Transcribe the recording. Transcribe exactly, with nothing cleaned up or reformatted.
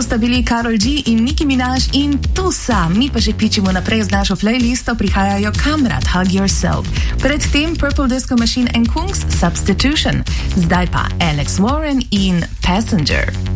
To sta bili Karol G in Nicki Minaj in Tusa. Mi pa že pičimo naprej z našo playlisto, prihajajo Kamrat, Hug Yourself. Predtem Purple Disco Machine and Kungs, Substitution. Zdaj pa Alex Warren in Passenger.